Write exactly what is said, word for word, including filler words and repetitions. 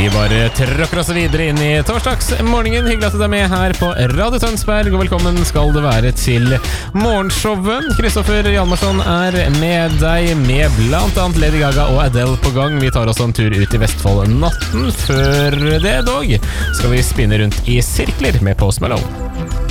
Vi bare tråkker oss videre inn i torsdagsmorgenen. Hyggelig at du er med her på Radio Tønsberg, og velkommen skal det være til morgenshowet. Kristoffer Hjalmarsson er med deg, med blant annet Lady Gaga og Adele på gang. Vi tar oss en tur ut i Vestfold natten. Før det dog skal vi spinne rundt i sirkler med Post Malone.